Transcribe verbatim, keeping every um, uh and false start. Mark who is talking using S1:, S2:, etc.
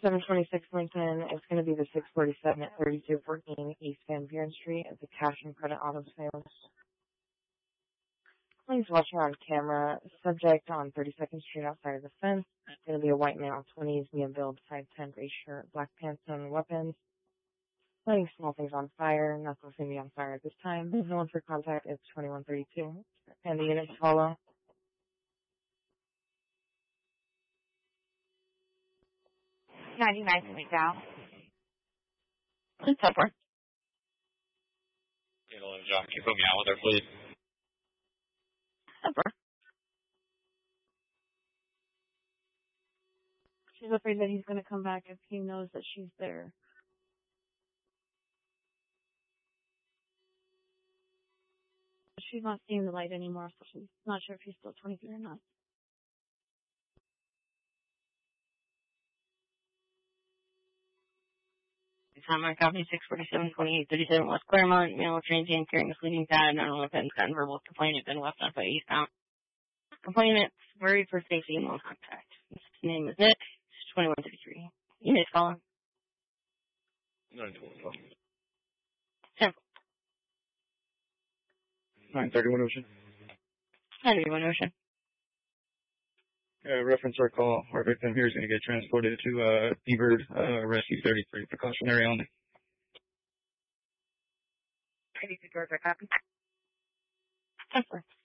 S1: seven twenty-six Lincoln. It's going to be the six forty-seven at thirty-two fourteen East Van Buren Street. It's a cash and credit auto sales. Please watch her on camera. Subject on thirty-second Street outside of the fence. It's going to be a white male, twenties, medium build, five ten, gray shirt, black pants, and weapons. Lighting small things on fire. Nothing's going to be on fire at this time. The zone for contact is twenty-one thirty-two. And the unit to follow.
S2: ninety-nine point down.
S1: Please stop for.
S3: You know, John, can you put me out with her, please?
S1: Stop. She's afraid that he's going to come back if he knows that she's there. She's not seeing the light anymore, so she's not sure if he's still twenty-three or not.
S2: Time I copy six forty-seven twenty-eight thirty-seven West Claremont, male transient carrying a sleeping pad, not only weapons, gotten verbal complainant, been left on by eastbound. Complainant worried for safety and no contact. His name is Nick, twenty-one thirty-three. Unit calling.
S3: nine twenty-one.
S2: ten.
S3: nine thirty-one Ocean.
S2: nine thirty-one Ocean.
S3: Uh, reference our call. Our victim here is going to get transported to uh, Beaver uh, Rescue thirty-three. Precautionary only.
S2: thirty-two Georgia, copy. ten four.